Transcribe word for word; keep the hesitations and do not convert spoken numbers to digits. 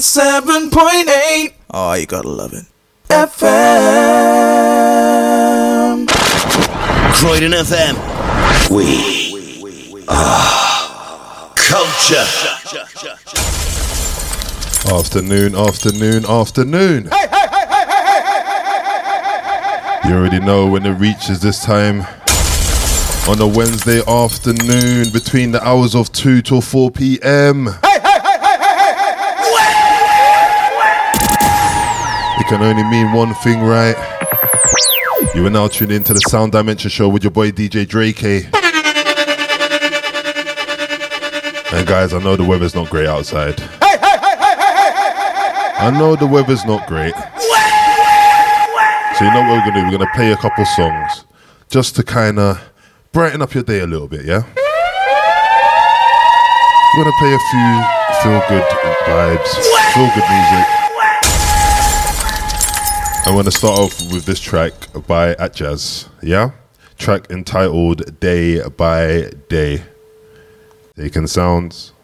seven point eight. Oh, you gotta love it. F M. Croydon F M. We are culture. Afternoon, afternoon, afternoon. Hey, hey, hey, hey, hey, hey, hey. You already know when it reaches this time on a Wednesday afternoon between the hours of two till four p.m. Hey, hey, hey, hey, hey, hey, hey. It can only mean one thing, right? You are now tuned into the Sound Dimension Show with your boy D J Drake. And guys, I know the weather's not great outside. Hey, hey, hey, hey, hey, hey, hey. I know the weather's not great. So you know what we're going to do? We're going to play a couple songs just to kind of brighten up your day a little bit, yeah? We're going to play a few feel-good vibes, feel-good music. I'm going to start off with this track by Atjazz, yeah? Track entitled Day by Day. Taking sounds.